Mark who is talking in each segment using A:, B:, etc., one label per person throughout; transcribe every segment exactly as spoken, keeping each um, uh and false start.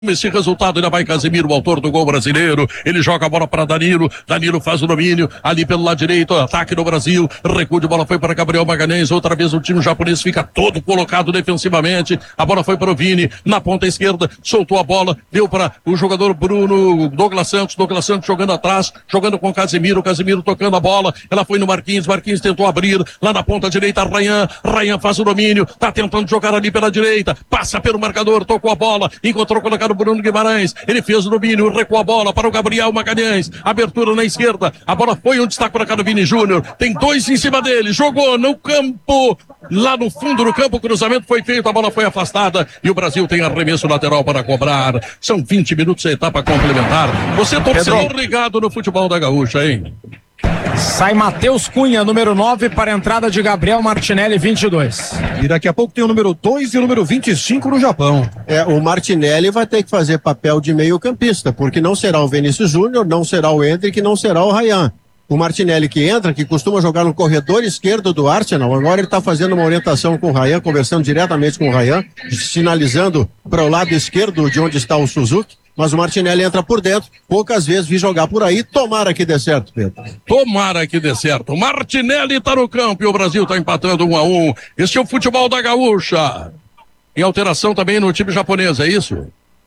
A: Esse resultado ainda vai Casemiro, o autor do gol brasileiro. Ele joga a bola para Danilo. Danilo faz o domínio ali pelo lado direito. Ataque do Brasil. Recuo de bola foi para Gabriel Magalhães. Outra vez o time japonês fica todo colocado defensivamente. A bola foi para o Vini na ponta esquerda. Soltou a bola. Deu para o jogador Bruno Douglas Santos. Douglas Santos jogando atrás. Jogando com Casemiro. Casemiro tocando a bola. Ela foi no Marquinhos. Marquinhos tentou abrir. Lá na ponta direita, Ryan. Ryan faz o domínio. Tá tentando jogar ali pela direita. Passa pelo marcador. Tocou a bola. Encontrou colocado o Bruno Guimarães, ele fez o domínio, recuou a bola para o Gabriel Magalhães, abertura na esquerda, a bola foi onde está colocado o Vini Júnior, tem dois em cima dele, jogou no campo, lá no fundo do campo, o cruzamento foi feito, a bola foi afastada e o Brasil tem arremesso lateral para cobrar. São vinte minutos da etapa complementar. Você torcedor ligado no futebol da Gaúcha, hein?
B: Sai Matheus Cunha, número nove, para a entrada de Gabriel Martinelli, vinte e dois.
C: E daqui a pouco tem o número dois e o número vinte e cinco no Japão.
D: É, o Martinelli vai ter que fazer papel de meio campista, porque não será o Vinícius Júnior, não será o Endrick, não será o Ryan. O Martinelli que entra, que costuma jogar no corredor esquerdo do Arsenal, agora ele está fazendo uma orientação com o Ryan, conversando diretamente com o Ryan, sinalizando para o lado esquerdo de onde está o Suzuki. Mas o Martinelli entra por dentro, poucas vezes vi jogar por aí, tomara que dê certo, Pedro.
A: Tomara que dê certo. Martinelli está no campo e o Brasil está empatando um a um. Esse é o futebol da Gaúcha. Em alteração também no time japonês, é isso?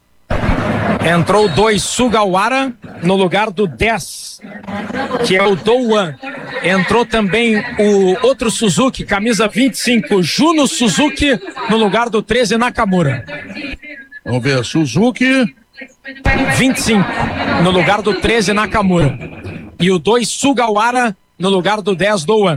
B: Entrou dois Sugawara no lugar do dez, que é o Douan. Entrou também o outro Suzuki, camisa vinte e cinco, Juno Suzuki, no lugar do treze, Nakamura.
A: Vamos ver, Suzuki...
B: vinte e cinco, no lugar do treze, Nakamura. E o dois, Sugawara, no lugar do dez, Douan.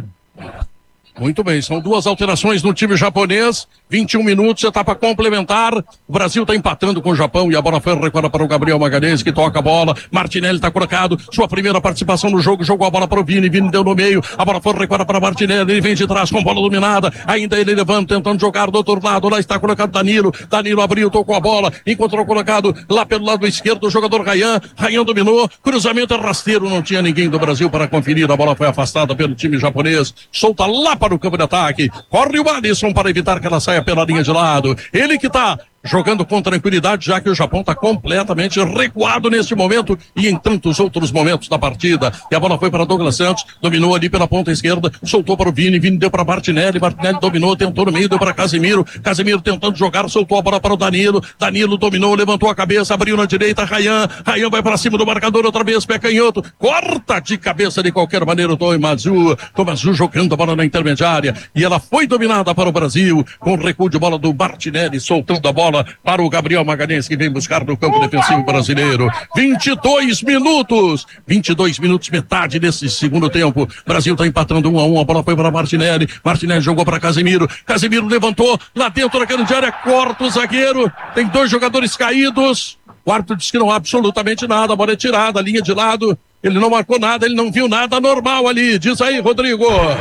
A: Muito bem, são duas alterações no time japonês, vinte e um minutos, etapa complementar, o Brasil está empatando com o Japão e a bola foi recuada para o Gabriel Magalhães, que toca a bola, Martinelli está colocado, sua primeira participação no jogo, jogou a bola para o Vini, Vini deu no meio, a bola foi recuada para Martinelli, ele vem de trás com a bola dominada, ainda ele levanta, tentando jogar do outro lado, lá está colocado Danilo, Danilo abriu, tocou a bola, encontrou colocado lá pelo lado esquerdo o jogador Ryan, Ryan dominou, cruzamento rasteiro, não tinha ninguém do Brasil para conferir, a bola foi afastada pelo time japonês, solta lá para o campo de ataque, corre o Alisson para evitar que ela saia pela linha de lado, ele que está jogando com tranquilidade, já que o Japão está completamente recuado neste momento e em tantos outros momentos da partida. E a bola foi para Douglas Santos, dominou ali pela ponta esquerda, soltou para o Vini, Vini deu para Martinelli, Martinelli dominou, tentou no meio, deu para Casemiro, Casemiro tentando jogar, soltou a bola para o Danilo, Danilo dominou, levantou a cabeça, abriu na direita, Ryan, Ryan vai para cima do marcador outra vez, pé canhoto, corta de cabeça de qualquer maneira o Tomazu, Tomazu jogando a bola na intermediária e ela foi dominada para o Brasil, com o recuo de bola do Martinelli, soltando a bola para o Gabriel Magalhães, que vem buscar no campo defensivo brasileiro. vinte e dois minutos, vinte e dois minutos, metade desse segundo tempo. Brasil está empatando um a um, a bola foi para Martinelli, Martinelli jogou para Casemiro, Casemiro levantou, lá dentro da grande área, corta o zagueiro, tem dois jogadores caídos, o árbitro disse que não há absolutamente nada, a bola é tirada, linha de lado, ele não marcou nada, ele não viu nada normal ali, diz aí, Rodrigo.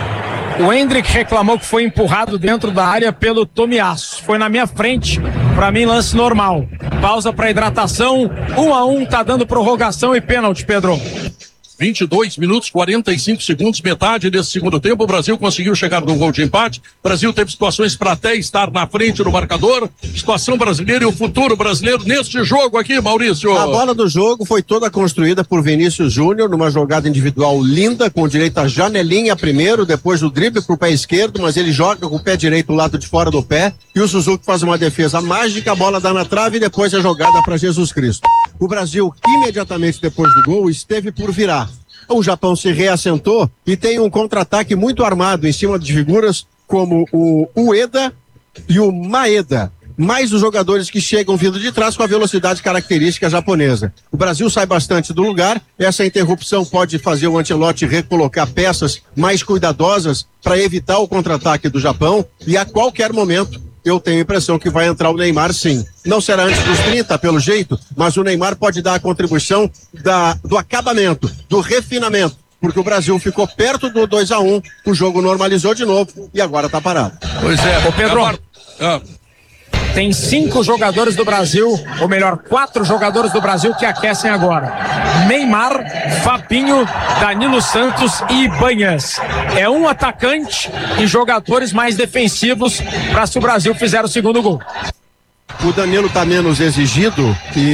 B: O Endrick reclamou que foi empurrado dentro da área pelo Tomiasso. Foi na minha frente, pra mim lance normal. Pausa para hidratação, um a um, tá dando prorrogação e pênalti, Pedro.
A: vinte e dois minutos, quarenta e cinco segundos, metade desse segundo tempo, o Brasil conseguiu chegar no gol de empate, o Brasil teve situações para até estar na frente no marcador, situação brasileira e o futuro brasileiro neste jogo aqui, Maurício.
D: A bola do jogo foi toda construída por Vinícius Júnior, numa jogada individual linda, com direito à janelinha primeiro, depois o drible pro pé esquerdo, mas ele joga com o pé direito do lado de fora do pé, e o Suzuki faz uma defesa mágica, a bola dá na trave e depois a jogada para Jesus Cristo. O Brasil, imediatamente depois do gol, esteve por virar. O Japão se reassentou e tem um contra-ataque muito armado em cima de figuras como o Ueda e o Maeda, mais os jogadores que chegam vindo de trás com a velocidade característica japonesa. O Brasil sai bastante do lugar, essa interrupção pode fazer o Ancelotti recolocar peças mais cuidadosas para evitar o contra-ataque do Japão e a qualquer momento eu tenho a impressão que vai entrar o Neymar, sim. Não será antes dos trinta, pelo jeito, mas o Neymar pode dar a contribuição da, do acabamento, do refinamento, porque o Brasil ficou perto do dois a um, o jogo normalizou de novo e agora tá parado.
A: Pois é,
B: ô Pedro,
A: ah.
B: tem cinco jogadores do Brasil, ou melhor, quatro jogadores do Brasil que aquecem agora. Neymar, Fabinho, Danilo Santos e Ibanhas. É um atacante e jogadores mais defensivos para se o Brasil fizer o segundo gol.
D: O Danilo tá menos exigido e